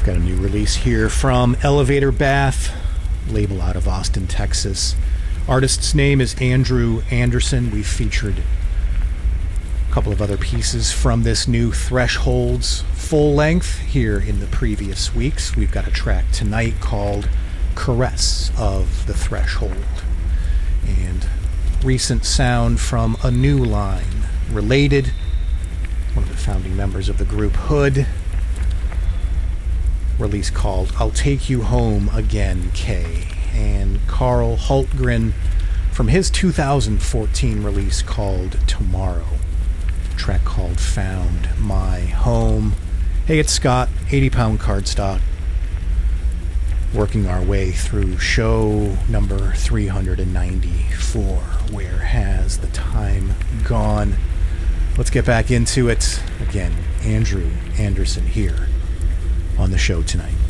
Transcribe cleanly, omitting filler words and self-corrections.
Got a new release here from Elevator Bath, label out of Austin, Texas. Artist's name is Andrew Anderson. We've featured a couple of other pieces from this new Thresholds full length here in the previous weeks. We've got a track tonight called Caress of the Threshold. And recent sound from A New Line, Related, one of the founding members of the group Hood. Release called I'll Take You Home Again, K. And Carl Hultgren from his 2014 release called Tomorrow. A track called Found My Home. Hey, it's Scott, 80 Pound Cardstock. Working our way through show number 394. Where has the time gone? Let's get back into it. Again, Andrew Anderson here on the show tonight.